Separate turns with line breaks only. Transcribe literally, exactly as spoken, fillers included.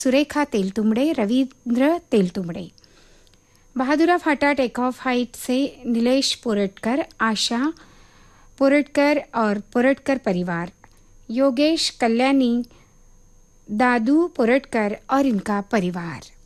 सुरेखा तेलतुंबड़े, रवींद्र तेलतुंबड़े। बहादुरा फाटा take off height से नीलेश पोरटकर, आशा पोरटकर और पोरटकर परिवार, योगेश, कल्याणी, दादू पोरटकर और इनका परिवार।